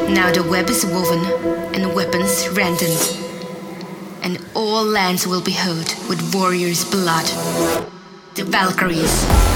Now the web is woven and weapons rendered, and all lands will be hoed with warriors' blood. The Valkyries.